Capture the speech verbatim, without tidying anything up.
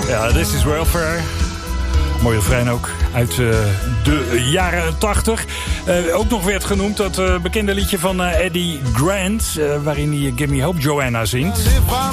Ja, This is Welfare. Mooi refrein ook uit uh, de jaren tachtig. Uh, ook nog werd genoemd dat uh, bekende liedje van uh, Eddie Grant, uh, waarin hij Give Me Hope Joanna zingt.